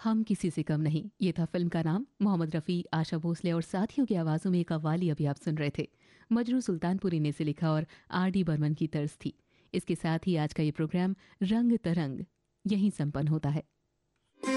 हम किसी से कम नहीं, ये था फिल्म का नाम। मोहम्मद रफ़ी, आशा भोसले और साथियों की आवाज़ों में एक कव्वाली अभी आप सुन रहे थे। मजरू सुल्तानपुरी ने इसे लिखा और आर डी बर्मन की तर्ज थी। इसके साथ ही आज का ये प्रोग्राम रंग तरंग यहीं संपन्न होता है।